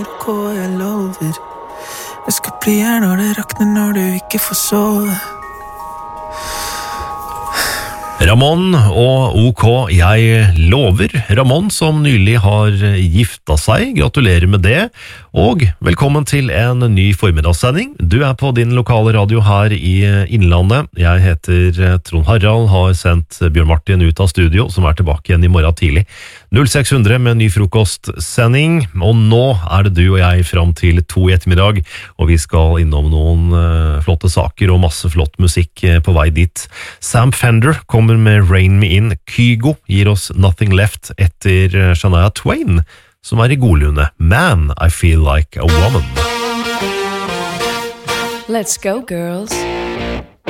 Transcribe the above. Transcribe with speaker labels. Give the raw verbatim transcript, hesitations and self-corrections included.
Speaker 1: K, jeg lover. Jeg skal bli her når det rakner, når du ikke får sove.
Speaker 2: Ramón og OK, jeg lover. Ramón som nylig har gifta seg, gratulerer med det. Og velkommen til en ny formidagssending. Du er på din lokale radio her i Innlandet. Jeg heter Trond Harald, har sendt Bjørn Martin ut av studio, som er tilbake igjen i morgen tidlig. null seks hundre med ny frokostsending, og nå er det du og jeg frem til to i ettermiddag, og vi skal innom noen uh, flotte saker og masse flott musikk uh, på vei dit. Sam Fender kommer med Rain Me In. Kygo gir oss Nothing Left etter uh, Shania Twain, som er i godlune. Man, I Feel Like a Woman.
Speaker 3: Let's go, girls.